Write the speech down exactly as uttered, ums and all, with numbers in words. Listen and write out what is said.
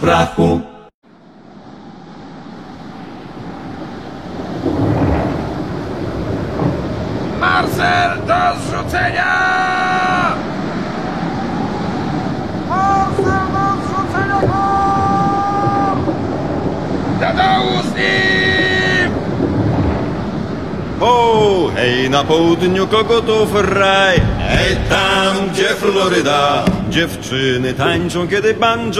prachu. Marcel do zrzucenia! Marcel do zrzucenia! Do dołu z nim! O, hej, na południu kogotów raj. Hej, tam, gdzie Floryda. Dziewczyny tańczą, kiedy banjo